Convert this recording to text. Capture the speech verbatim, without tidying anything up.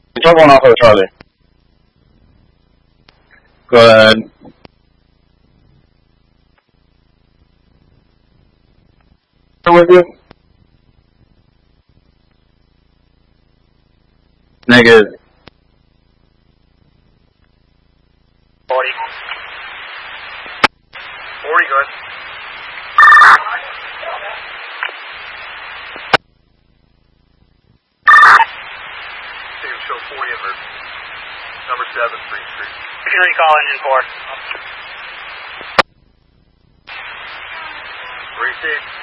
You're going off of Charlie. Go ahead. With you? Negative. forty. forty, good. Show forty over number seven, Free Street. You can recall engine four. Three six.